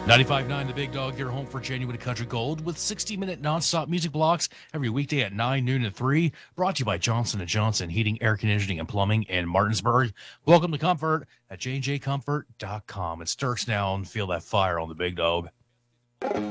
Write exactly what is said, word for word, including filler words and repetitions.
ninety-five point nine The Big Dog, your home for genuine country gold with sixty-minute nonstop music blocks every weekday at nine, noon, and three. Brought to you by Johnson and Johnson Heating, Air Conditioning, and Plumbing in Martinsburg. Welcome to Comfort at j j comfort dot com. It's Sturks now and feel that fire on The Big Dog.